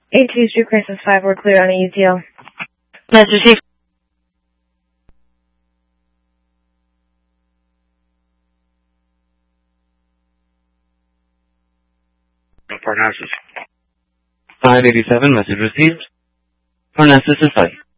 A2 Street Crisis 5, we're clear on a UTL. Message received. Parnassus. 587, message received. Parnassus is 5.